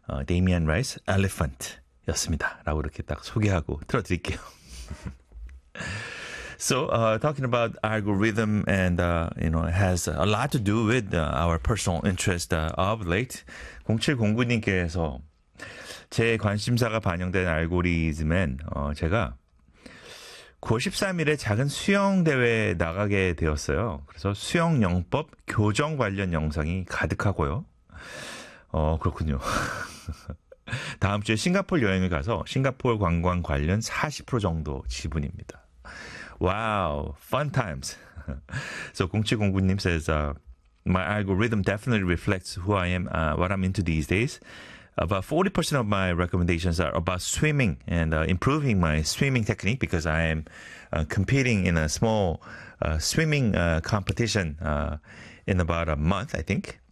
Damian Rice, Elephant 였습니다. 라고 이렇게 딱 소개하고 틀어드릴게요. So, talking about algorithm and, it has a lot to do with our personal interest of late. 0709님께서 제 관심사가 반영된 알고리즘엔 제가 9월 13일에 작은 수영 대회에 나가게 되었어요. 그래서 수영 영법 교정 관련 영상이 가득하고요. 그렇군요. 다음 주에 싱가포르 여행을 가서 싱가포르 관광 관련 40% 정도 지분입니다. Wow, fun times. So 0709님 says, my algorithm definitely reflects who I am, what I'm into these days. About 40% of my recommendations are about swimming and improving my swimming technique because I am competing in a small swimming competition in about a month, I think.